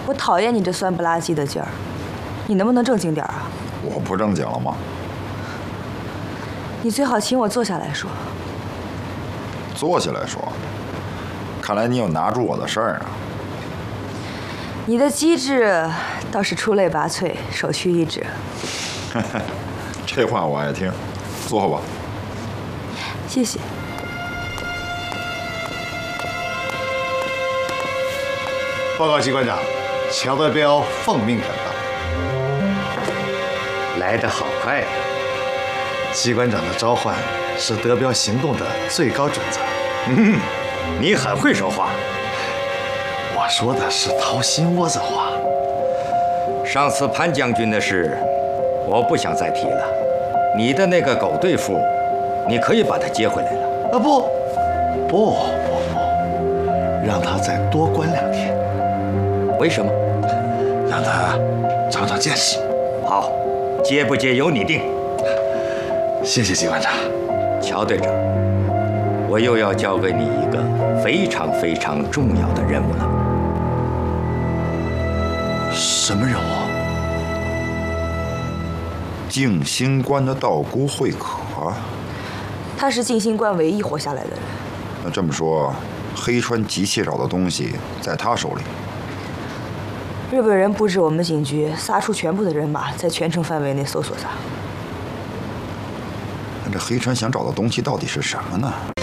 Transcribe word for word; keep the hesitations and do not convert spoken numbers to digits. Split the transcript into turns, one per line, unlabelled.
我讨厌你这酸不拉几的劲儿，你能不能正经点儿啊？
我不正经了吗？
你最好请我坐下来说。
坐下来说。看来你有拿住我的事儿啊。
你的机智倒是出类拔萃，首屈一指。
这话我爱听，坐吧。
谢谢。
报告机关长，乔德彪奉命赶到。
来得好快呀！
机关长的召唤是德彪行动的最高准则。
嗯，你很会说话。
我说的是掏心窝子话。
上次潘将军的事，我不想再提了。你的那个狗对付，你可以把他接回来了。
啊不，不不不，让他再多关两天。
为什么？
让他长长见识。
好，接不接由你定。
谢谢机关长。
乔队长，我又要交给你一个非常非常重要的任务了。
什么任务？
静心观的道姑慧可。
他是静心观唯一活下来的人。
那这么说，黑川急切找的东西在他手里。
日本人布置我们警局，撒出全部的人马，在全城范围内搜索他。
那这黑川想找的东西到底是什么呢？